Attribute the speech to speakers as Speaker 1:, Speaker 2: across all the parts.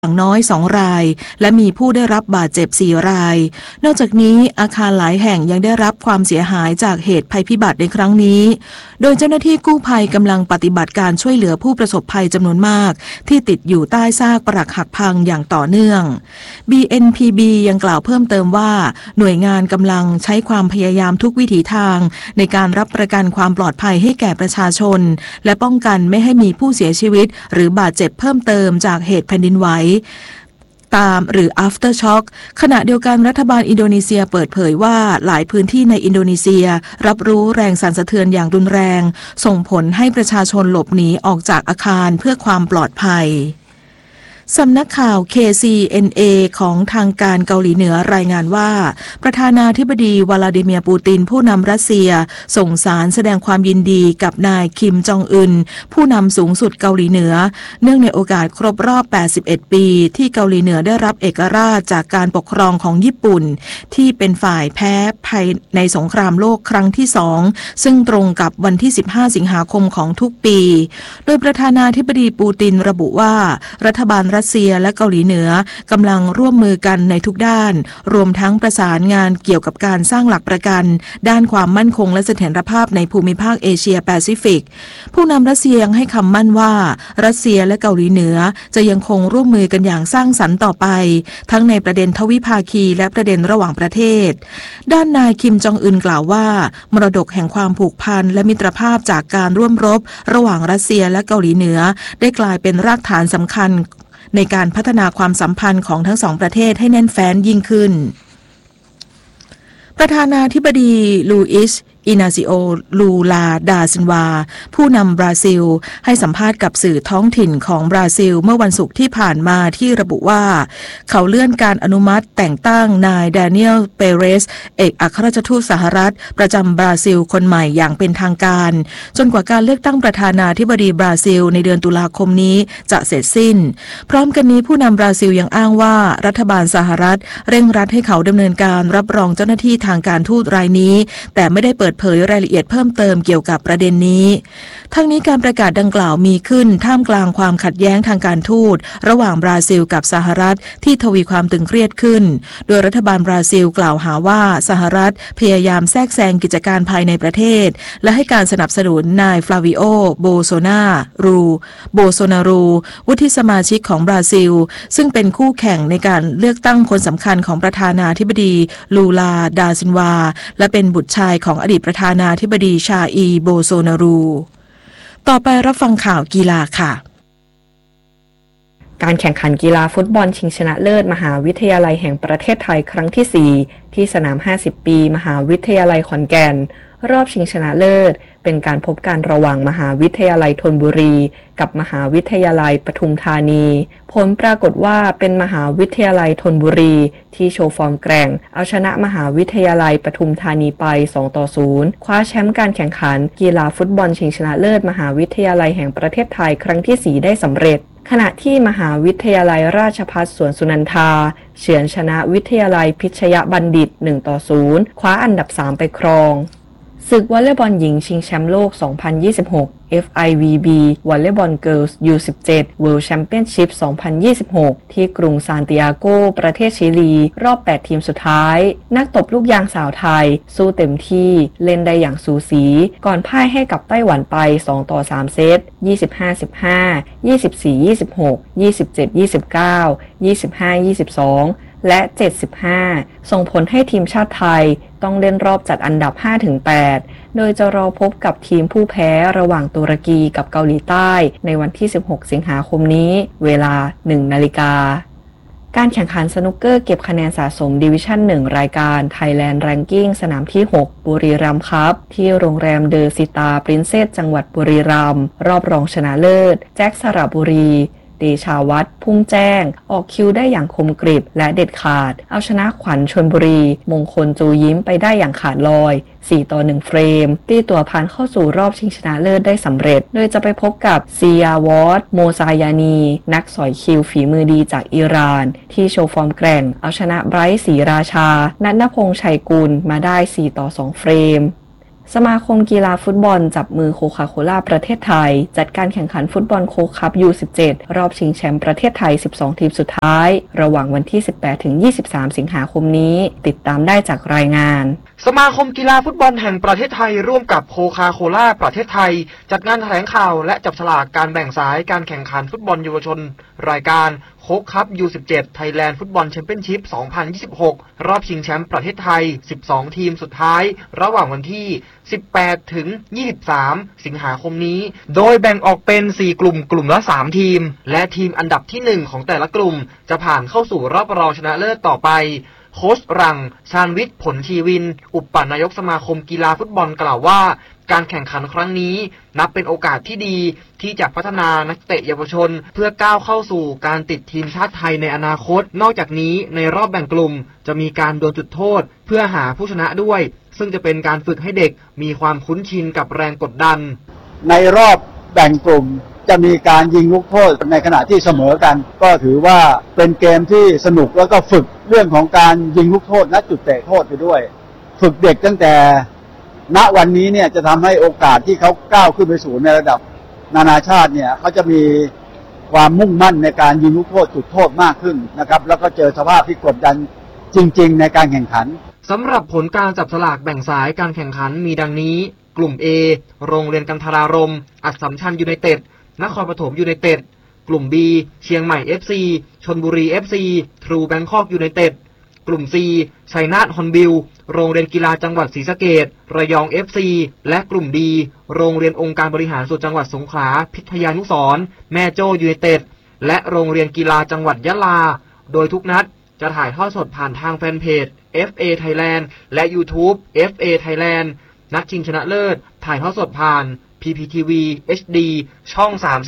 Speaker 1: อย่างน้อย2รายและมีผู้ได้รับบาดเจ็บ4รายนอกจากนี้อาคารหลายแห่งยังได้รับความเสียหายจากเหตุภัยพิบัติในครั้งนี้โดยเจ้าหน้าที่กู้ภัยกำลังปฏิบัติการช่วยเหลือผู้ประสบภัยจำนวนมากที่ติดอยู่ใต้ซากปรักหักพังอย่างต่อเนื่อง BNPB ยังกล่าวเพิ่มเติมว่าหน่วยงานกำลังใช้ความพยายามทุกวิถีทางในการรับประกันความปลอดภัยให้แก่ประชาชนและป้องกันไม่ให้มีผู้เสียชีวิตหรือบาดเจ็บเพิ่มเติมจากเหตุแผ่นดินไหวตามหรือ after shock ขณะเดียวกันรัฐบาลอินโดนีเซียเปิดเผยว่าหลายพื้นที่ในอินโดนีเซียรับรู้แรงสั่นสะเทือนอย่างรุนแรงส่งผลให้ประชาชนหลบหนีออกจากอาคารเพื่อความปลอดภัยสำนักข่าว KCNA ของทางการเกาหลีเหนือรายงานว่าประธานาธิบดีวลาดิเมียร์ปูตินผู้นำรัสเซียส่งสารแสดงความยินดีกับนายคิมจองอึนผู้นำสูงสุดเกาหลีเหนือเนื่องในโอกาสครบรอบ81ปีที่เกาหลีเหนือได้รับเอกราชจากการปกครองของญี่ปุ่นที่เป็นฝ่ายแพ้ภายในสงครามโลกครั้งที่2ซึ่งตรงกับวันที่15สิงหาคมของทุกปีโดยประธานาธิบดีปูตินระบุว่ารัฐบาลรัสเซียและเกาหลีเหนือกำลังร่วมมือกันในทุกด้านรวมทั้งประสานงานเกี่ยวกับการสร้างหลักประกันด้านความมั่นคงและเสถียรภาพในภูมิภาคเอเชียแปซิฟิกผู้นำรัสเซียยังให้คำมั่นว่ารัสเซียและเกาหลีเหนือจะยังคงร่วมมือกันอย่างสร้างสรรค์ต่อไปทั้งในประเด็นทวิภาคีและประเด็นระหว่างประเทศด้านนายคิมจองอึนกล่าวว่ามรดกแห่งความผูกพันและมิตรภาพจากการร่วมรบระหว่างรัสเซียและเกาหลีเหนือได้กลายเป็นรากฐานสำคัญในการพัฒนาความสัมพันธ์ของทั้งสองประเทศให้แน่นแฟ้นยิ่งขึ้นประธานาธิบดีลูอิสอินาซิโอลูลาดาซินวาผู้นำบราซิลให้สัมภาษณ์กับสื่อท้องถิ่นของบราซิลเมื่อวันศุกร์ที่ผ่านมาที่ระบุว่าเขาเลื่อนการอนุมัติแต่งตั้งนายดาเนียลเปเรสเอกอัครราชทูตสหรัฐประจำบราซิลคนใหม่อย่างเป็นทางการจนกว่าการเลือกตั้งประธานาธิบดีบราซิลในเดือนตุลาคมนี้จะเสร็จสิ้นพร้อมกันนี้ผู้นำบราซิลยังอ้างว่ารัฐบาลสหรัฐเร่งรัดให้เขาดำเนินการรับรองเจ้าหน้าที่ทางการทูตรายนี้แต่ไม่ได้เปิดเผยรายละเอียดเพิ่มเติมเกี่ยวกับประเด็นนี้ทั้งนี้การประกาศดังกล่าวมีขึ้นท่ามกลางความขัดแย้งทางการทูตระหว่างบราซิลกับสหรัฐที่ทวีความตึงเครียดขึ้นโดยรัฐบาลบราซิลกล่าวหาว่าสหรัฐพยายามแทรกแซงกิจการภายในประเทศและให้การสนับสนุนนายฟลาวิโอโบโซนารูวุฒิสมาชิกของบราซิลซึ่งเป็นคู่แข่งในการเลือกตั้งคนสำคัญของประธานาธิบดีลูลาดาซินวาและเป็นบุตรชายของอดีตประธานาธิบดีชาอีโบโซนารูต่อไปรับฟังข่าวกีฬาค่ะ
Speaker 2: การแข่งขันกีฬาฟุตบอลชิงชนะเลิศมหาวิทยาลัยแห่งประเทศไทยครั้งที่4ที่สนาม50ปีมหาวิทยาลัยขอนแก่นรอบชิงชนะเลิศเป็นการพบกันระหว่างมหาวิทยาลัยธนบุรีกับมหาวิทยาลัยปทุมธานีผลปรากฏว่าเป็นมหาวิทยาลัยธนบุรีที่โชว์ฟอร์มแกร่งเอาชนะมหาวิทยาลัยปทุมธานีไป2-0คว้าแชมป์การแข่งขันกีฬาฟุตบอลชิงชนะเลิศมหาวิทยาลัยแห่งประเทศไทยครั้งที่4ได้สำเร็จขณะที่มหาวิทยาลัยราชภัฏสวนสุนันทาเฉือนชนะวิทยาลัยพิชยบัณฑิต1-0คว้าอันดับ3ไปครองศึกวอลเลย์บอลหญิงชิงแชมป์โลก 2026 FIVB วอลเลย์บอลเกิร์ลส์ U17 World Championship 2026 ที่กรุงซานติอาโกประเทศชิลีรอบ8ทีมสุดท้ายนักตบลูกยางสาวไทยสู้เต็มที่เล่นได้อย่างสูสีก่อนพ่ายให้กับไต้หวันไป2-3เซต 25-15 24-26 27-29 25-22และ75ส่งผลให้ทีมชาติไทยต้องเล่นรอบจัดอันดับ 5-8 โดยจะรอพบกับทีมผู้แพ้ระหว่างตุรกีกับเกาหลีใต้ในวันที่16สิงหาคมนี้เวลา 1:00 น.การแข่งขันสนุกเกอร์เก็บคะแนนสะสมดิวิชั่น1รายการ Thailand Ranking สนามที่6บุรีรัมย์ครับที่โรงแรมเดอซิตาปรินเซสจังหวัดบุรีรัมย์รอบรองชนะเลิศแจ็คสระบุรีเดชาวัฒน์พุ่งแจ้งออกคิวได้อย่างคมกริบและเด็ดขาดเอาชนะขวัญชลบุรีมงคลจูยิ้มไปได้อย่างขาดลอย4-1เฟรมตีตัวผ่านเข้าสู่รอบชิงชนะเลิศได้สำเร็จโดยจะไปพบกับซียาวอตโมซายานีนักสอยคิวฝีมือดีจากอิหร่านที่โชว์ฟอร์มแกร่งเอาชนะไบรท์ศรีราชาณัฐพงษ์ชัยกุลมาได้4-2เฟรมสมาคมกีฬาฟุตบอลจับมือโคคาโคล่าประเทศไทยจัดการแข่งขันฟุตบอลโค้กคัพ U17 รอบชิงแชมป์ประเทศไทย 12 ทีมสุดท้ายระหว่างวันที่ 18-23 สิงหาคมนี้ติดตามได้จากรายงาน
Speaker 3: สมาคมกีฬาฟุตบอลแห่งประเทศไทยร่วมกับโคคาโคล่าประเทศไทยจัดงานแถลงข่าวและจับฉลากการแบ่งสายการแข่งขันฟุตบอลเยาวชนรายการโค้กคัพ U17 Thailand Football Championship 2026 รอบชิงแชมป์ประเทศไทย 12 ทีมสุดท้ายระหว่างวันที่ 18 ถึง 23 สิงหาคมนี้โดยแบ่งออกเป็น 4 กลุ่มละ 3 ทีมและทีมอันดับที่ 1 ของแต่ละกลุ่มจะผ่านเข้าสู่รอบรองชนะเลิศต่อไปโค้ชรังชาญวิทย์ผลชีวินอุปนายกสมาคมกีฬาฟุตบอลกล่าวว่าการแข่งขันครั้งนี้นับเป็นโอกาสที่ดีที่จะพัฒนานักเตะเยาวชนเพื่อก้าวเข้าสู่การติดทีมชาติไทยในอนาคตนอกจากนี้ในรอบแบ่งกลุ่มจะมีการดวลจุดโทษเพื่อหาผู้ชนะด้วยซึ่งจะเป็นการฝึกให้เด็กมีความคุ้นชินกับแรงกดดัน
Speaker 4: ในรอบแบ่งกลุ่มจะมีการยิงลูกโทษในขณะที่เสมอกันก็ถือว่าเป็นเกมที่สนุกแล้วก็ฝึกเรื่องของการยิงลูกโทษณจุดเตะโทษไปด้วยฝึกเด็กตั้งแต่ณวันนี้เนี่ยจะทำให้โอกาสที่เขาก้าวขึ้นไปสู่ในระดับนานาชาติเนี่ยเขาจะมีความมุ่งมั่นในการยิงลูกโทษจุดโทษมากขึ้นนะครับแล้วก็เจอสภาพที่กดดันจริงๆในการแข่งขัน
Speaker 3: สำหรับผลการจับฉลากแบ่งสายการแข่งขันมีดังนี้กลุ่ม A โรงเรียนกันทรารมณ์อัสสัมชัญยูไนเต็ดนครปฐมยูไนเต็ดกลุ่ม B เชียงใหม่ FC ชลบุรี FC ทรูแบงคอกยูไนเต็ดกลุ่ม C ชัยนาทฮอนบิลโรงเรียนกีฬาจังหวัดศรีสะเกษระยอง FC และกลุ่ม D โรงเรียนองค์การบริหารส่วนจังหวัดสงขลาพิทยานุสรณ์แม่โจ้ยูไนเต็ดและโรงเรียนกีฬาจังหวัดยะลาโดยทุกนัดจะถ่ายทอดสดผ่านทางแฟนเพจ FA Thailand และ YouTube FA Thailand นัดชิงชนะเลิศถ่ายทอดสดผ่าน PPTV HD ช่อง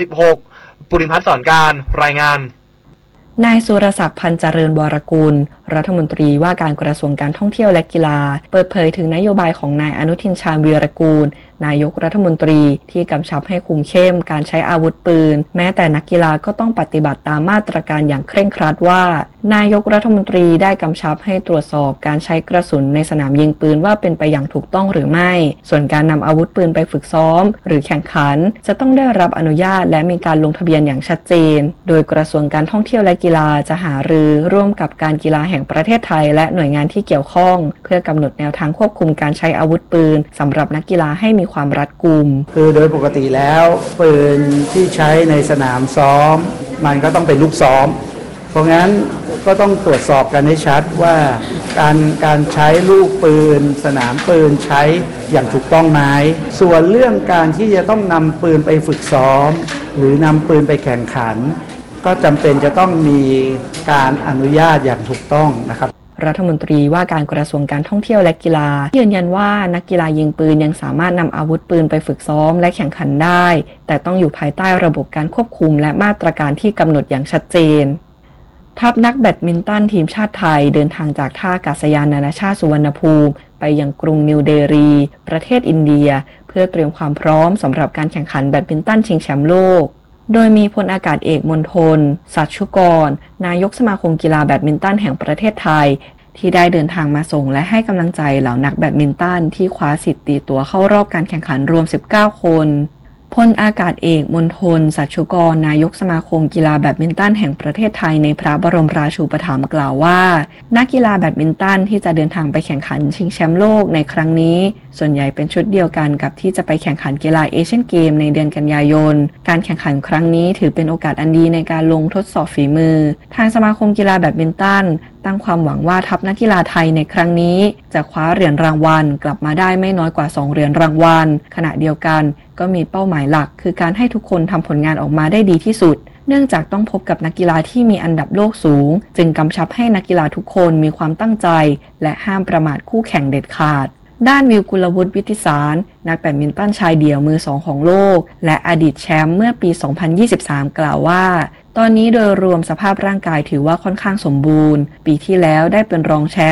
Speaker 3: 36 ปุริพัฒน์สอนการรายงาน
Speaker 2: นายสุรศักดิ์พันธ์เจริญวรกุลรัฐมนตรีว่าการกระทรวงการท่องเที่ยวและกีฬาเปิดเผยถึงนโยบายของนายอนุทินชาญวีรกูลนายกรัฐมนตรีที่กำชับให้คุมเข้มการใช้อาวุธปืนแม้แต่นักกีฬาก็ต้องปฏิบัติตามมาตรการอย่างเคร่งครัดว่านายกรัฐมนตรีได้กำชับให้ตรวจสอบการใช้กระสุนในสนามยิงปืนว่าเป็นไปอย่างถูกต้องหรือไม่ส่วนการนำอาวุธปืนไปฝึกซ้อมหรือแข่งขันจะต้องได้รับอนุญาตและมีการลงทะเบียนอย่างชัดเจนโดยกระทรวงการท่องเที่ยวและกีฬาจะหารือร่วมกับการกีฬาแห่งประเทศไทยและหน่วยงานที่เกี่ยวข้องเพื่อกำหนดแนวทางควบคุมการใช้อาวุธปืนสำหรับนักกีฬาให้มีความรัดกุม
Speaker 5: คือโดยปกติแล้วปืนที่ใช้ในสนามซ้อมมันก็ต้องเป็นลูกซ้อมเพราะงั้นก็ต้องตรวจสอบกันให้ชัดว่าการใช้ลูกปืนสนามปืนใช้อย่างถูกต้องไหมส่วนเรื่องการที่จะต้องนำปืนไปฝึกซ้อมหรือนำปืนไปแข่งขันก็จำเป็นจะต้องมีการอนุญาตอย่างถูกต้องนะครับ
Speaker 2: รัฐมนตรีว่าการกระทรวงการท่องเที่ยวและกีฬายืนยันว่านักกีฬายิงปืนยังสามารถนำอาวุธปืนไปฝึกซ้อมและแข่งขันได้แต่ต้องอยู่ภายใต้ระบบการควบคุมและมาตรการที่กำหนดอย่างชัดเจนทัพนักแบดมินตันทีมชาติไทยเดินทางจากท่าอากาศยานนานาชาติสุวรรณภูมิไปยังกรุงนิวเดลีประเทศอินเดียเพื่อเตรียมความพร้อมสำหรับการแข่งขันแบดมินตันชิงแชมป์โลกโดยมีพลอากาศเอกมณฑลสัชชุกรนายกสมาคมกีฬาแบดมินตันแห่งประเทศไทยที่ได้เดินทางมาส่งและให้กำลังใจเหล่านักแบดมินตันที่คว้าสิทธิ์ตีตั๋วเข้ารอบการแข่งขันรวม19คนพลอากาศเอกมณฑลสัชชุกรนายกสมาคมกีฬาแบดมินตันแห่งประเทศไทยในพระบรมราชูปถัมภ์กล่าวว่านักกีฬาแบดมินตันที่จะเดินทางไปแข่งขันชิงแชมป์โลกในครั้งนี้ส่วนใหญ่เป็นชุดเดียวกันกับที่จะไปแข่งขันกีฬาเอเชียนเกมในเดือนกันยายนการแข่งขันครั้งนี้ถือเป็นโอกาสอันดีในการลงทดสอบฝีมือทางสมาคมกีฬาแบดมินตันตั้งความหวังว่าทัพนักกีฬาไทยในครั้งนี้จะคว้าเหรียญรางวัลกลับมาได้ไม่น้อยกว่า2เหรียญรางวัลขณะเดียวกันก็มีเป้าหมายหลักคือการให้ทุกคนทำผลงานออกมาได้ดีที่สุดเนื่องจากต้องพบกับนักกีฬาที่มีอันดับโลกสูงจึงกำชับให้นักกีฬาทุกคนมีความตั้งใจและห้ามประมาทคู่แข่งเด็ดขาดด้านวิวกุลวุฒิวิทิสารนักแบดมินตันชายเดี่ยวมือ2ของโลกและอดีตแชมป์เมื่อปี 2023 กล่าวว่าตอนนี้โดยรวมสภาพร่างกายถือว่าค่อนข้างสมบูรณ์ปีที่แล้วได้เป็นรองแชมป์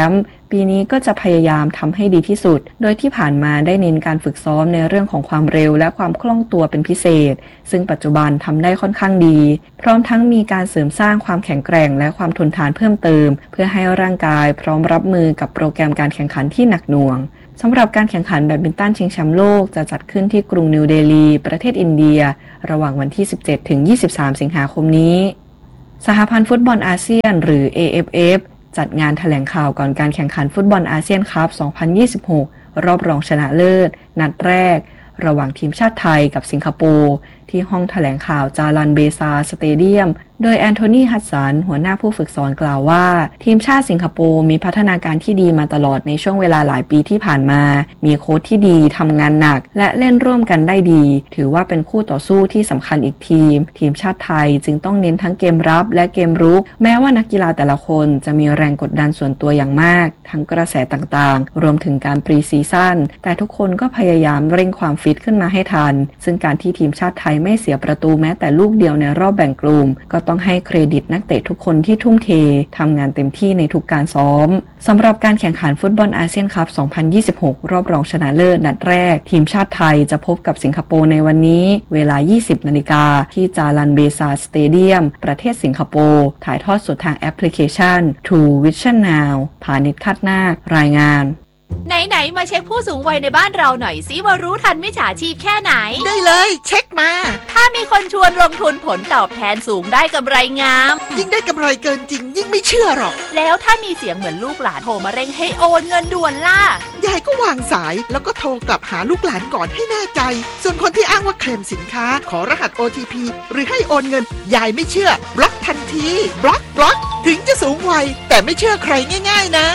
Speaker 2: ปีนี้ก็จะพยายามทำให้ดีที่สุดโดยที่ผ่านมาได้เน้นการฝึกซ้อมในเรื่องของความเร็วและความคล่องตัวเป็นพิเศษซึ่งปัจจุบันทำได้ค่อนข้างดีพร้อมทั้งมีการเสริมสร้างความแข็งแกร่งและความทนทานเพิ่มเติมเพื่อให้ร่างกายพร้อมรับมือกับโปรแกรมการแข่งขันที่หนักหน่วงสำหรับการแข่งขันแบดมินตันชิงแชมป์โลกจะจัดขึ้นที่กรุงนิวเดลีประเทศอินเดียระหว่างวันที่ 17 ถึง 23 สิงหาคมนี้สหพันธ์ฟุตบอลอาเซียนหรือ AFF จัดงานแถลงข่าวก่อนการแข่งขันฟุตบอลอาเซียนคัพ 2026 รอบรองชนะเลิศนัดแรกระหว่างทีมชาติไทยกับสิงคโปร์ที่ห้องแถลงข่าวจารันเบซาสเตเดียมโดยแอนโทนีฮัดสันหัวหน้าผู้ฝึกสอนกล่าวว่าทีมชาติสิงคโปร์มีพัฒนาการที่ดีมาตลอดในช่วงเวลาหลายปีที่ผ่านมามีโค้ชที่ดีทำงานหนักและเล่นร่วมกันได้ดีถือว่าเป็นคู่ต่อสู้ที่สำคัญอีกทีมชาติไทยจึงต้องเน้นทั้งเกมรับและเกมรุกแม้ว่านักกีฬาแต่ละคนจะมีแรงกดดันส่วนตัวอย่างมากทั้งกระแสต่างๆรวมถึงการปรีซีซั่นแต่ทุกคนก็พยายามเร่งความฟิตขึ้นมาให้ทันซึ่งการที่ทีมชาติไทยไม่เสียประตูแม้แต่ลูกเดียวในรอบแบ่งกลุ่มก็ต้องให้เครดิตนักเตะทุกคนที่ทุ่มเททำงานเต็มที่ในทุกการซ้อมสำหรับการแข่งขันฟุตบอลอาเซียนคัพ 2026 รอบรองชนะเลิศนัดแรกทีมชาติไทยจะพบกับสิงคโปร์ในวันนี้เวลา 20 นาฬิกาที่จารันเบซาสเตเดียมประเทศสิงคโปร์ถ่ายทอดสดทางแอปพลิเคชัน True Vision Now พาณิชย์คาดนาครายงาน
Speaker 6: ไหนๆมาเช็คผู้สูงวัยในบ้านเราหน่อยสิว่ารู้ทันมิจฉาชีพแค่ไหน
Speaker 7: ได้เลยเช็คมา
Speaker 6: ถ้ามีคนชวนลงทุนผลตอบแทนสูงได้กำไรงาม
Speaker 7: ยิ่งได้กำไรเกินจริงยิ่งไม่เชื่อหรอก
Speaker 6: แล้วถ้ามีเสียงเหมือนลูกหลานโทรมาเร่งให้โอนเงินด่วนล่ะ
Speaker 7: ยายก็วางสายแล้วก็โทรกลับหาลูกหลานก่อนให้แน่ใจส่วนคนที่อ้างว่าเคลมสินค้าขอรหัส OTP หรือให้โอนเงินยายไม่เชื่อบล็อกทันทีบล็อกถึงจะสูงวัยแต่ไม่เชื่อใครง่ายๆนะ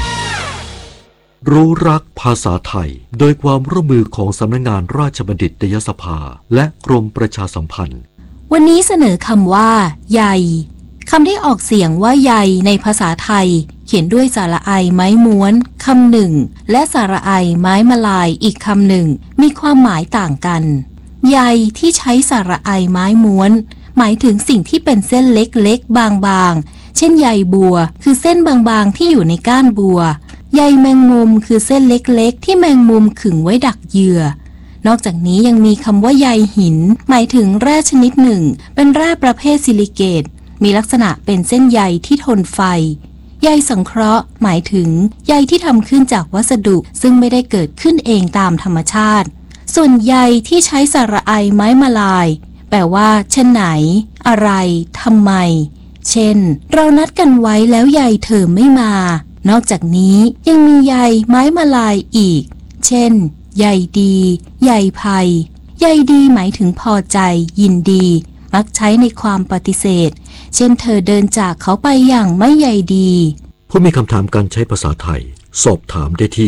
Speaker 8: รู้รักภาษาไทยโดยความร่วมมือของสำนักงานราชบัณฑิตยสภาและกรมประชาสัมพันธ์
Speaker 9: วันนี้เสนอคำว่าใยคำที่ออกเสียงว่าใยในภาษาไทยเขียนด้วยสระไอไม้ม้วนคำหนึ่งและสระไอไม้มลายอีกคำหนึ่งมีความหมายต่างกันใยที่ใช้สระไอไม้ม้วนหมายถึงสิ่งที่เป็นเส้นเล็กๆบางๆเช่นใยบัวคือเส้นบางๆที่อยู่ในก้านบัวใยแมงมุมคือเส้นเล็กๆที่แมงมุมขึงไว้ดักเหยื่อนอกจากนี้ยังมีคำว่าใยหินหมายถึงแร่ชนิดหนึ่งเป็นแร่ประเภทซิลิเกตมีลักษณะเป็นเส้นใยที่ทนไฟใยสังเคราะห์หมายถึงใยที่ทำขึ้นจากวัสดุซึ่งไม่ได้เกิดขึ้นเองตามธรรมชาติส่วนใยที่ใช้สระไอไม้มลายแปลว่าเช่นไหนอะไรทำไมเช่นเรานัดกันไว้แล้วใยเธอไม่มานอกจากนี้ยังมีใยไม้มลายอีกเช่นใยดีใยภัยใยดีหมายถึงพอใจยินดีมักใช้ในความปฏิเสธเช่นเธอเดินจากเขาไปอย่างไม่ใยดี
Speaker 8: ผู้มีคำถามการใช้ภาษาไทยสอบถามได้ที่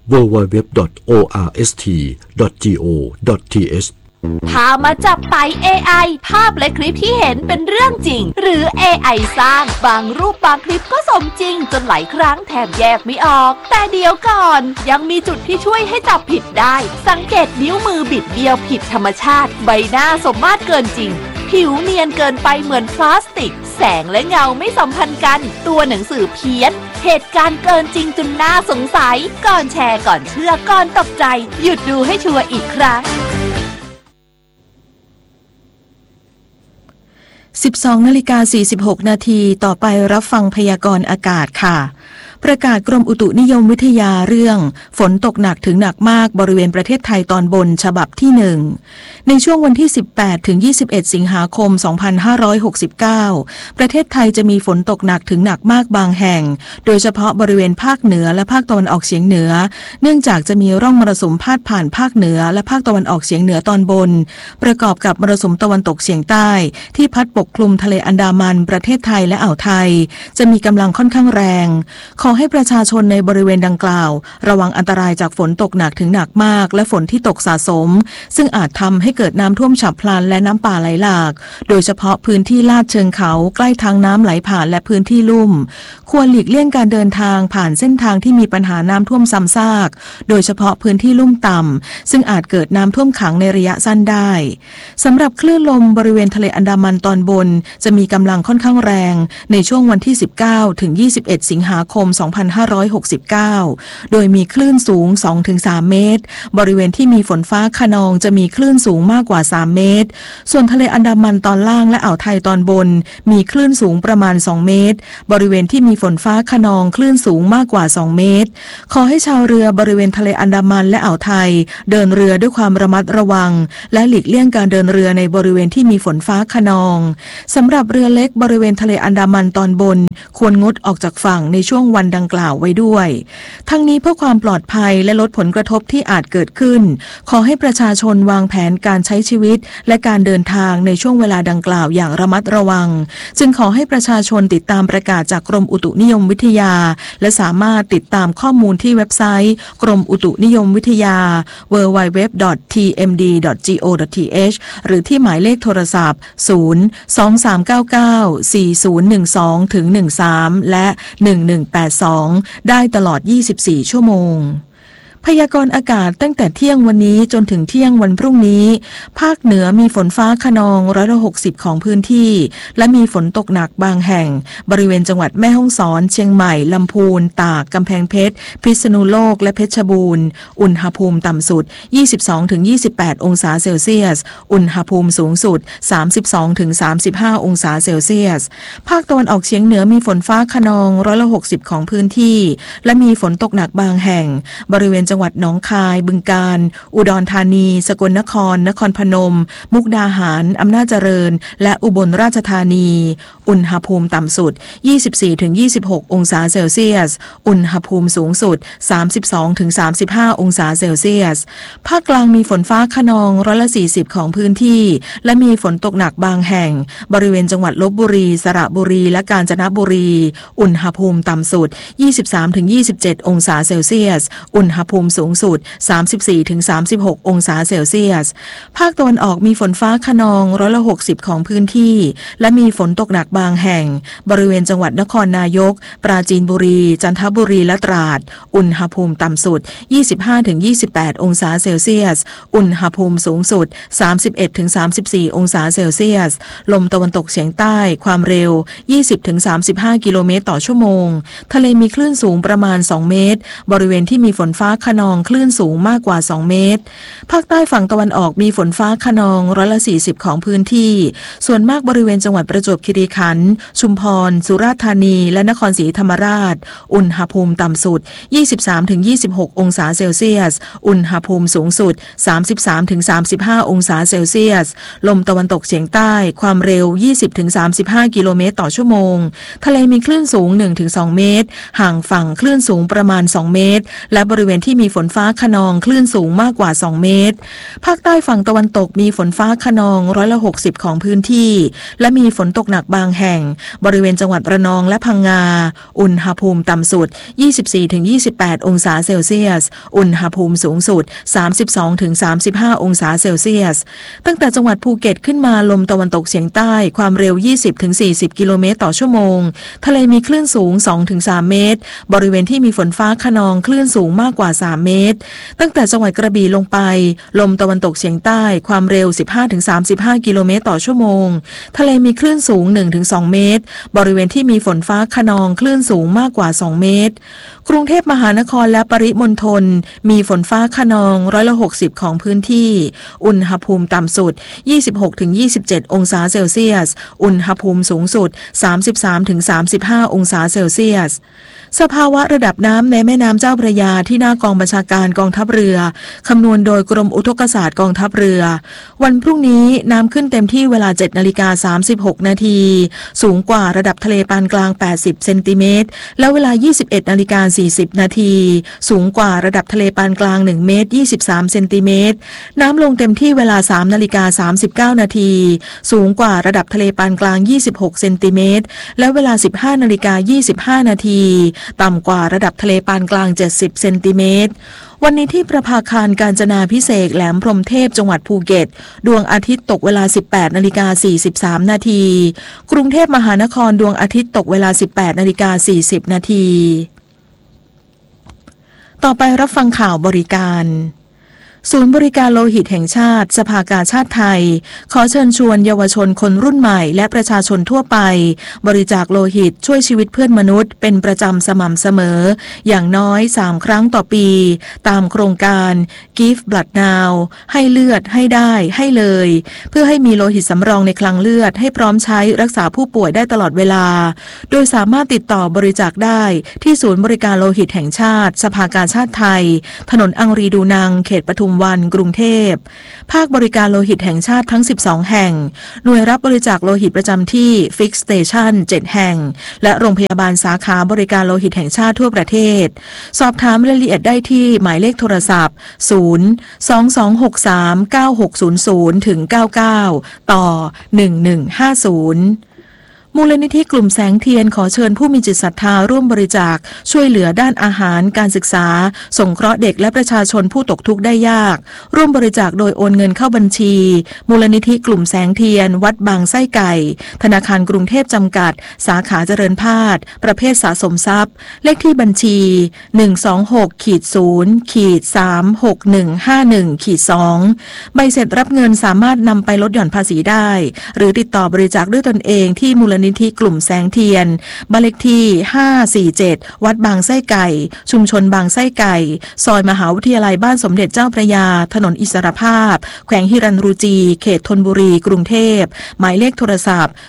Speaker 8: www.orst.go.th
Speaker 6: พามาจับไต่ AI ภาพและคลิปที่เห็นเป็นเรื่องจริงหรือ AI สร้างบางรูปบางคลิปก็สมจริงจนหลายครั้งแทบแยกไม่ออกแต่เดี๋ยวก่อนยังมีจุดที่ช่วยให้จับผิดได้สังเกตนิ้วมือบิดเบี้ยวผิดธรรมชาติใบหน้าสมมาตรเกินจริงผิวเนียนเกินไปเหมือนพลาสติกแสงและเงาไม่สัมพันธ์กันตัวหนังสือเพี้ยนเหตุการณ์เกินจริงจนน่าสงสัยก่อนแชร์ก่อนเชื่อก่อนตกใจหยุดดูให้ชัวร์อีกครั้ง
Speaker 1: 12:46 นาทีต่อไปรับฟังพยากรณ์อากาศค่ะประกาศกรมอุตุนิยมวิทยาเรื่องฝนตกหนักถึงหนักมากบริเวณประเทศไทยตอนบนฉบับที่1ในช่วงวันที่ 18 ถึง 21 สิงหาคม 2569 ประเทศไทยจะมีฝนตกหนักถึงหนักมากบางแห่งโดยเฉพาะบริเวณภาคเหนือและภาคตะวันออกเฉียงเหนือเนื่องจากจะมีร่องมรสุมพาดผ่านภาคเหนือและภาคตะวันออกเฉียงเหนือตอนบนประกอบกับมรสุมตะวันตกเฉียงใต้ที่พัดปกคลุมทะเลอันดามันประเทศไทยและอ่าวไทยจะมีกำลังค่อนข้างแรงขอให้ประชาชนในบริเวณดังกล่าวระวังอันตรายจากฝนตกหนักถึงหนักมากและฝนที่ตกสะสมซึ่งอาจทำให้เกิดน้ำท่วมฉับพลันและน้ำป่าไหลหลากโดยเฉพาะพื้นที่ลาดเชิงเขาใกล้ทางน้ำไหลผ่านและพื้นที่ลุ่มควรหลีกเลี่ยงการเดินทางผ่านเส้นทางที่มีปัญหาน้ำท่วมซ้ำซากโดยเฉพาะพื้นที่ลุ่มต่ำซึ่งอาจเกิดน้ำท่วมขังในระยะสั้นได้สำหรับคลื่นลมบริเวณทะเลอันดามันตอนบนจะมีกำลังค่อนข้างแรงในช่วงวันที่ 19 ถึง 21 สิงหาคม 2569 โดยมีคลื่นสูง 2-3 เมตรบริเวณที่มีฝนฟ้าคะนองจะมีคลื่นสูงมากกว่า3 เมตรส่วนทะเลอันดามันตอนล่างและอ่าวไทยตอนบนมีคลื่นสูงประมาณ2 เมตรบริเวณที่มีฝนฟ้าคะนองคลื่นสูงมากกว่า2 เมตรขอให้ชาวเรือบริเวณทะเลอันดามันและอ่าวไทยเดินเรือด้วยความระมัดระวังและหลีกเลี่ยงการเดินเรือในบริเวณที่มีฝนฟ้าคะนองสำหรับเรือเล็กบริเวณทะเลอันดามันตอนบนควรงดออกจากฝั่งในช่วงวันดังกล่าวไว้ด้วยทั้งนี้เพื่อความปลอดภัยและลดผลกระทบที่อาจเกิดขึ้นขอให้ประชาชนวางแผนการใช้ชีวิตและการเดินทางในช่วงเวลาดังกล่าวอย่างระมัดระวังจึงขอให้ประชาชนติดตามประกาศจากกรมอุตุนิยมวิทยาและสามารถติดตามข้อมูลที่เว็บไซต์กรมอุตุนิยมวิทยา www.tmd.go.th หรือที่หมายเลขโทรศัพท์ 023994012-13 และ 1182 ได้ตลอด 24 ชั่วโมงพยากรณ์อากาศตั้งแต่เที่ยงวันนี้จนถึงเที่ยงวันพรุ่งนี้ภาคเหนือมีฝนฟ้าคะนอง160ของพื้นที่และมีฝนตกหนักบางแห่งบริเวณจังหวัดแม่ฮ่องสอนเชียงใหม่ลำพูนตากกำแพงเพชรพิษณุโลกและเพชรบูรณ์อุณหภูมิต่ำสุด 22-28 องศาเซลเซียสอุณหภูมิสูงสุด 32-35 องศาเซลเซียสภาคตะวันออกเฉียงเหนือมีฝนฟ้าคะนอง160ของพื้นที่และมีฝนตกหนักบางแห่งบริเวณจังหวัดหนองคายบึงกาฬอุดรธานีสกลนครนครพนมมุกดาหารอำนาจเจริญและอุบลราชธานีอุณหภูมิต่ำสุด 24-26 องศาเซลเซียสอุณหภูมิสูงสุด 32-35 องศาเซลเซียสภาคกลางมีฝนฟ้าคะนอง140ของพื้นที่และมีฝนตกหนักบางแห่งบริเวณจังหวัดลพบุรีสระบุรีและกาญจนบุรีอุณหภูมิต่ำสุด 23-27 องศาเซลเซียสอุณหภูมิสูงสุด 34-36 องศาเซลเซียสภาคตะวันออกมีฝนฟ้าคะนอง160ของพื้นที่และมีฝนตกหนักบางแห่งบริเวณจังหวัดนครนายกปราจีนบุรีจันทบุรีและตราดอุณหภูมิต่ำสุด 25-28 องศาเซลเซียสอุณหภูมิสูงสุด 31-34 องศาเซลเซียสลมตะวันตกเฉียงใต้ความเร็ว 20-35 กิโลเมตรต่อชั่วโมงทะเลมีคลื่นสูงประมาณ2 เมตรบริเวณที่มีฝนฟ้าคะนองคลื่นสูงมากกว่า2 เมตรภาคใต้ฝั่งตะวันออกมีฝนฟ้าคะนอง140ของพื้นที่ส่วนมากบริเวณจังหวัดประจวบคีรีขันธ์ชุมพรสุราษฎร์ธานีและนครศรีธรรมราชอุณหภูมิต่ำสุด 23-26 องศาเซลเซียสอุณหภูมิสูงสุด 33-35 องศาเซลเซียสลมตะวันตกเฉียงใต้ความเร็ว 20-35 กิโลเมตรต่อชั่วโมงทะเลมีคลื่นสูง 1-2 เมตรห่างฝั่งคลื่นสูงประมาณ2 เมตรและบริเวณที่มีฝนฟ้าคะนองคลื่นสูงมากกว่า2 เมตรภาคใต้ฝั่งตะวันตกมีฝนฟ้าคะนอง160ของพื้นที่และมีฝนตกหนักบางแห่งบริเวณจังหวัดระนองและพังงาอุณหภูมิต่ำสุด 24-28 องศาเซลเซียสอุณหภูมิสูงสุด 32-35 องศาเซลเซียสตั้งแต่จังหวัดภูเก็ตขึ้นมาลมตะวันตกเฉียงใต้ความเร็ว 20-40 กิโลเมตรต่อชั่วโมงทะเลมีคลื่นสูง 2-3 เมตรบริเวณที่มีฝนฟ้าคะนองคลื่นสูงมากกว่า3 เมตรตั้งแต่จังหวัดกระบี่ลงไปลมตะวันตกเฉียงใต้ความเร็ว 15-35 กิโลเมตรต่อชั่วโมงทะเลมีคลื่นสูง 1-2 เมตรบริเวณที่มีฝนฟ้าคะนองคลื่นสูงมากกว่า2 เมตรกรุงเทพมหานครและปริมณฑลมีฝนฟ้าคะนอง160ของพื้นที่อุณหภูมิต่ำสุด 26-27 องศาเซลเซียสอุณหภูมิสูงสุด 33-35 องศาเซลเซียสสภาวะระดับน้ำในแม่น้ำเจ้าพระยาที่หน้ากองบัญชาการกองทัพเรือคำนวณโดยกรมอุทกศาสตร์กองทัพเรือวันพรุ่งนี้น้ำขึ้นเต็มที่เวลา 7:36 นาทีสูงกว่าระดับทะเลปานกลาง80เซนติเมตรและเวลา 21:40 นาทีสูงกว่าระดับทะเลปานกลาง1 เมตร 23 เซนติเมตรน้ำลงเต็มที่เวลา 3:39 นาทีสูงกว่าระดับทะเลปานกลาง26 เซนติเมตรและเวลา 15:25 นาทีต่ำกว่าระดับทะเลปานกลาง70 เซนติเมตรวันนี้ที่ประภาคารกาญจนาภิเษกแหลมพรหมเทพจังหวัดภูเก็ตดวงอาทิตย์ตกเวลา 18:43 นาทีกรุงเทพมหานครดวงอาทิตย์ตกเวลา 18:40 นาทีต่อไปรับฟังข่าวบริการศูนย์บริการโลหิตแห่งชาติสภากาชาติไทยขอเชิญชวนเยาวชนคนรุ่นใหม่และประชาชนทั่วไปบริจาคโลหิตช่วยชีวิตเพื่อนมนุษย์เป็นประจำสม่ำเสมออย่างน้อย3ครั้งต่อปีตามโครงการ Give Blood Now ให้เลือดให้ได้ให้เลยเพื่อให้มีโลหิตสำรองในคลังเลือดให้พร้อมใช้รักษาผู้ป่วยได้ตลอดเวลาโดยสามารถติดต่อบริจาคได้ที่ศูนย์บริการโลหิตแห่งชาติสภากาชาติไทยถนนอังรีดูนังเขตปทุมวันกรุงเทพภาคบริการโลหิตแห่งชาติทั้ง12แห่งหน่วยรับบริจาคโลหิตประจำที่ Fix Station 7 แห่งและโรงพยาบาลสาขาบริการโลหิตแห่งชาติทั่วประเทศสอบถามรายละเอียดได้ที่หมายเลขโทรศัพท์022639600-99ต่อ1150มูลนิธิกลุ่มแสงเทียนขอเชิญผู้มีจิตศรัทธาร่วมบริจาคช่วยเหลือด้านอาหารการศึกษาสงเคราะห์เด็กและประชาชนผู้ตกทุกข์ได้ยากร่วมบริจาคโดยโอนเงินเข้าบัญชีมูลนิธิกลุ่มแสงเทียนวัดบางไส้ไก่ธนาคารกรุงเทพจำกัดสาขาเจริญพาดประเภทสะสมทรัพย์เลขที่บัญชี 126-0-36151-2 ใบเสร็จรับเงินสามารถนำไปลดหย่อนภาษีได้หรือติดต่อบริจาคด้วยตนเองที่มูลนิธิกลุ่มแสงเทียนบ้านเลขที่547วัดบางไส้ไก่ชุมชนบางไส้ไก่ซอยมหาวิทยาลัยบ้านสมเด็จเจ้าพระยาถนนอิสรภาพแขวงหิรันรูจีเขตธนบุรีกรุงเทพหมายเลขโทรศัพท์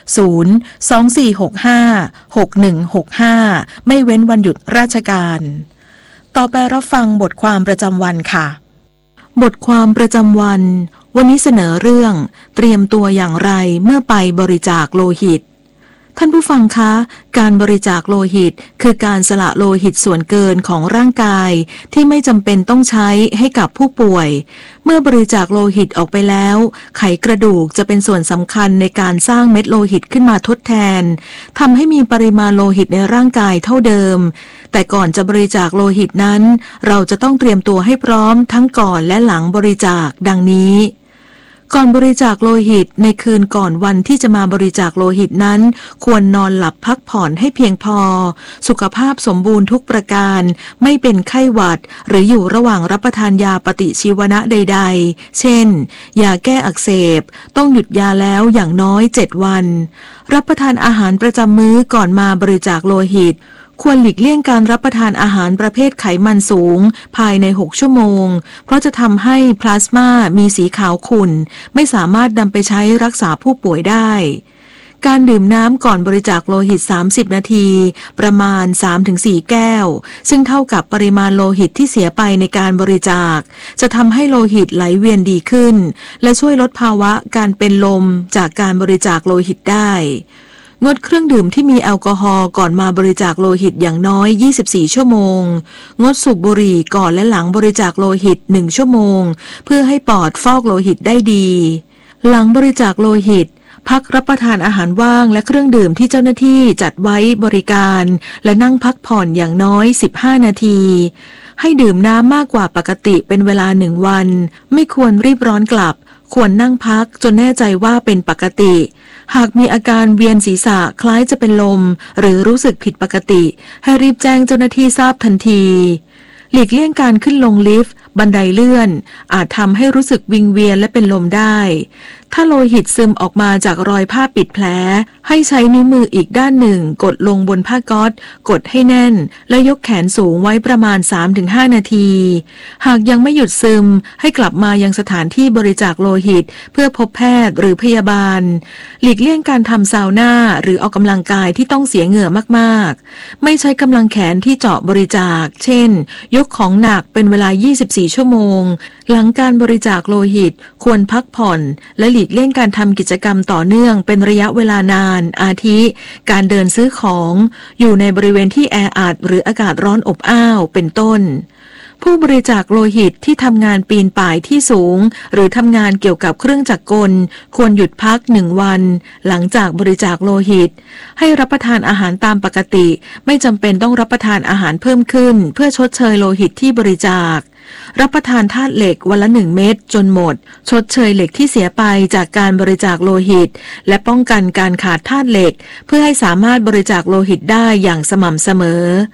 Speaker 1: 024656165ไม่เว้นวันหยุดราชการต่อไปรับฟังบทความประจำวันค่ะบทความประจำวันวันนี้เสนอเรื่องเตรียมตัวอย่างไรเมื่อไปบริจาคโลหิตท่านผู้ฟังคะการบริจาคโลหิตคือการสละโลหิตส่วนเกินของร่างกายที่ไม่จำเป็นต้องใช้ให้กับผู้ป่วยเมื่อบริจาคโลหิตออกไปแล้วไขกระดูกจะเป็นส่วนสำคัญในการสร้างเม็ดโลหิตขึ้นมาทดแทนทำให้มีปริมาณโลหิตในร่างกายเท่าเดิมแต่ก่อนจะบริจาคโลหิตนั้นเราจะต้องเตรียมตัวให้พร้อมทั้งก่อนและหลังบริจาคดังนี้ก่อนบริจาคโลหิตในคืนก่อนวันที่จะมาบริจาคโลหิตนั้นควรนอนหลับพักผ่อนให้เพียงพอสุขภาพสมบูรณ์ทุกประการไม่เป็นไข้หวัดหรืออยู่ระหว่างรับประทานยาปฏิชีวนะใดๆเช่นยาแก้อักเสบต้องหยุดยาแล้วอย่างน้อย7วันรับประทานอาหารประจำมื้อก่อนมาบริจาคโลหิตควรหลีกเลี่ยงการรับประทานอาหารประเภทไขมันสูงภายใน6ชั่วโมงเพราะจะทำให้พลาสมามีสีขาวขุ่นไม่สามารถนำไปใช้รักษาผู้ป่วยได้การดื่มน้ำก่อนบริจาคโลหิต30นาทีประมาณ 3-4 แก้วซึ่งเท่ากับปริมาณโลหิตที่เสียไปในการบริจาคจะทำให้โลหิตไหลเวียนดีขึ้นและช่วยลดภาวะการเป็นลมจากการบริจาคโลหิตได้งดเครื่องดื่มที่มีแอลกอฮอล์ก่อนมาบริจาคโลหิตอย่างน้อย24ชั่วโมงงดสูบบุหรี่ก่อนและหลังบริจาคโลหิต1ชั่วโมงเพื่อให้ปอดฟอกโลหิตได้ดีหลังบริจาคโลหิตพักรับประทานอาหารว่างและเครื่องดื่มที่เจ้าหน้าที่จัดไว้บริการและนั่งพักผ่อนอย่างน้อย15นาทีให้ดื่มน้ำมากกว่าปกติเป็นเวลา1วันไม่ควรรีบร้อนกลับควรนั่งพักจนแน่ใจว่าเป็นปกติหากมีอาการเวียนศีรษะคล้ายจะเป็นลมหรือรู้สึกผิดปกติให้รีบแจ้งเจ้าหน้าที่ทราบทันทีหลีกเลี่ยงการขึ้นลงลิฟต์บันไดเลื่อนอาจทำให้รู้สึกวิงเวียนและเป็นลมได้ถ้าโลหิตซึมออกมาจากรอยผ้าปิดแผลให้ใช้นิ้วมืออีกด้านหนึ่งกดลงบนผ้าก๊อซกดให้แน่นและยกแขนสูงไว้ประมาณ 3-5 นาทีหากยังไม่หยุดซึมให้กลับมายังสถานที่บริจาคโลหิตเพื่อพบแพทย์หรือพยาบาลหลีกเลี่ยงการทำซาวน่าหรือออกกำลังกายที่ต้องเสียเหงื่อมากๆไม่ใช้กำลังแขนที่เจาะบริจาคเช่นยกของหนักเป็นเวลา24ชั่วโมงหลังการบริจาคโลหิตควรพักผ่อนและหลีกเลี่ยงการทำกิจกรรมต่อเนื่องเป็นระยะเวลานานอาทิการเดินซื้อของอยู่ในบริเวณที่แออัดหรืออากาศร้อนอบอ้าวเป็นต้นผู้บริจาคโลหิตที่ทำงานปีนป่ายที่สูงหรือทำงานเกี่ยวกับเครื่องจักรกลควรหยุดพัก1วันหลังจากบริจาคโลหิตให้รับประทานอาหารตามปกติไม่จำเป็นต้องรับประทานอาหารเพิ่มขึ้นเพื่อชดเชยโลหิตที่บริจาครับประทานธาตุเหล็กวันละ1เม็ดจนหมดชดเชยเหล็กที่เสียไปจากการบริจาคโลหิตและป้องกันการขาดธาตุเหล็กเพื่อให้สามารถบริจาคโลหิตได้อย่างสม่ำเสมอ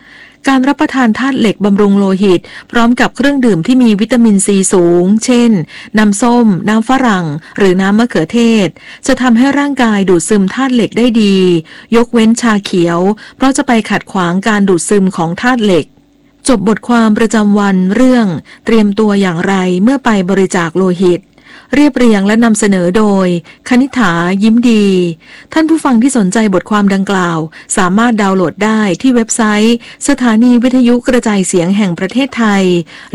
Speaker 1: การรับประทานธาตุเหล็กบำรุงโลหิตพร้อมกับเครื่องดื่มที่มีวิตามินซีสูงเช่นน้ำส้มน้ำฝรั่งหรือน้ำมะเขือเทศจะทำให้ร่างกายดูดซึมธาตุเหล็กได้ดียกเว้นชาเขียวเพราะจะไปขัดขวางการดูดซึมของธาตุเหล็กจบบทความประจำวันเรื่องเตรียมตัวอย่างไรเมื่อไปบริจาคโลหิตเรียบเรียงและนำเสนอโดยคณิษฐายิ้มดีท่านผู้ฟังที่สนใจบทความดังกล่าวสามารถดาวน์โหลดได้ที่เว็บไซต์สถานีวิทยุกระจายเสียงแห่งประเทศไทย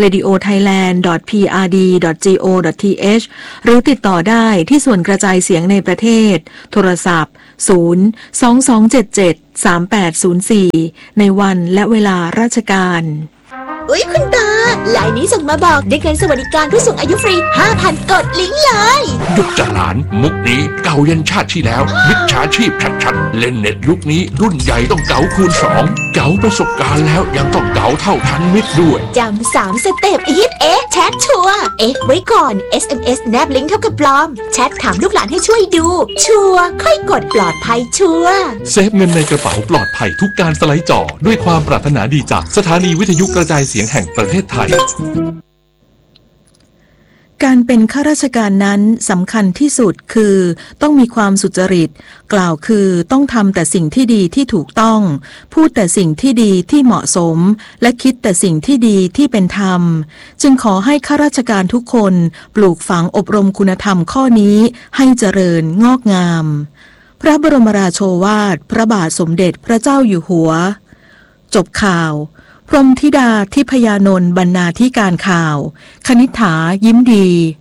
Speaker 1: radiothailand.prd.go.th หรือติดต่อได้ที่ส่วนกระจายเสียงในประเทศโทรศัพท์022773804ในวันและเวลาราชการ
Speaker 10: อุ๊ยคุณตาไลน์นี้ส่งมาบอกได้เงินสวัสดิการผู้สูงอายุฟรี 5,000 กดลิงก์เลย
Speaker 11: หยุดจ้ะหลานมุกนี้เก่ายันชาติที่แล้วมิจฉาชีพชัดๆเล่นเน็ตยุคนี้รุ่นใหญ่ต้องเก๋าคูณ2เก๋าประสบการณ์แล้วยังต้องเก๋าเท่าทันมิตรด้วย
Speaker 10: จำ3 สเต็ปอีทแชทชัวร์ไว้ก่อน SMS แนบลิงก์เท่ากับปลอมแชทถามลูกหลานให้ช่วยดูชัวร์ค่อยกดปลอดภัยชัวร์
Speaker 11: เซฟเงินในกระเป๋าปลอดภัยทุกการสไลด์จอด้วยความปรารถนาดีจากสถานีวิทยุกระจายเสียงแห่งประเทศไทย
Speaker 1: การเป็นข้าราชการนั้นสำคัญที่สุดคือต้องมีความสุจริตกล่าวคือต้องทำแต่สิ่งที่ดีที่ถูกต้องพูดแต่สิ่งที่ดีที่เหมาะสมและคิดแต่สิ่งที่ดีที่เป็นธรรมจึงขอให้ข้าราชการทุกคนปลูกฝังอบรมคุณธรรมข้อนี้ให้เจริญงอกงามพระบรมราโชวาทพระบาทสมเด็จพระเจ้าอยู่หัวจบข่าวพรหมธิดาทิพยานนท์บรรณาธิการข่าวคณิษฐายิ้มดี